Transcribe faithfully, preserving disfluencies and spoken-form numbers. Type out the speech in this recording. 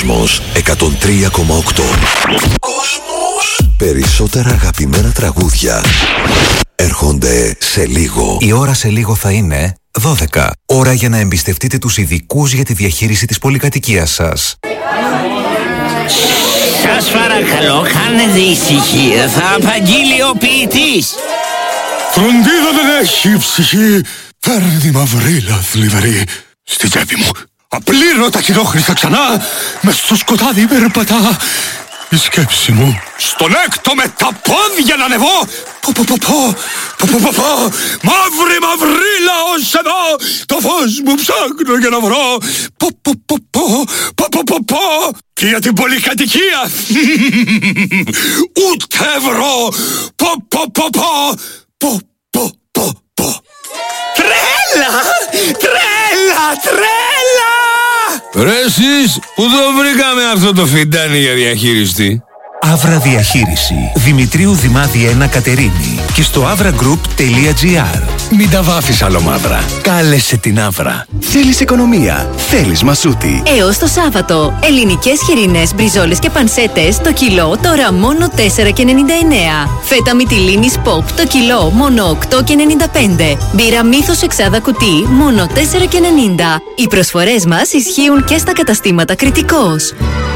Κόσμος εκατόν τρία κόμμα οκτώ. Περισσότερα αγαπημένα τραγούδια έρχονται σε λίγο. Η ώρα σε λίγο θα είναι δώδεκα. Ώρα για να εμπιστευτείτε τους ειδικούς για τη διαχείριση της πολυκατοικίας σας. Σας παρακαλώ, κάνετε ησυχία, θα απαγγείλει ο ποιητής. Φροντίδα δεν έχει ψυχή, φέρνει μαυρίλα θλιβερή στη τσέπη μου. Απλήρωτα κοινόχρηστα ξανά, μες στο σκοτάδι περπατά. Η σκέψη μου στον έκτο με τα πόδια να ανεβώ. Πω πω πω πω, πω πω πω πω, μαύρη μαυρίλα ως εδώ, το φως μου ψάχνω για να βρω. Πω πω πω πω, πω πω πω πω, και για την πολυκατοικία ούτε ευρώ. Πω πω πω πω, πω πω πω πω. Τρέλα, τρέλα, τρέλα. Ρε εσείς, πού το βρήκαμε αυτό το φιντάνι για διαχείριστη? Αύρα Διαχείριση. Δημητρίου Δημάδη ένα Κατερίνη. Και στο avra group τελεία gr. Μην τα βάφεις άλλο μαύρα. Κάλεσε την Αύρα. Θέλεις οικονομία. Θέλεις μασούτη. Έως το Σάββατο. Ελληνικές χοιρινές, μπριζόλες και πανσέτες το κιλό τώρα μόνο τέσσερα και ενενήντα εννέα. Φέτα μυτιλίνης Pop το κιλό μόνο οκτώ και ενενήντα πέντε. Μπύρα Μύθος εξάδα κουτί μόνο τέσσερα και ενενήντα. Οι προσφορές μας ισχύουν και στα καταστήματα Κρητικός.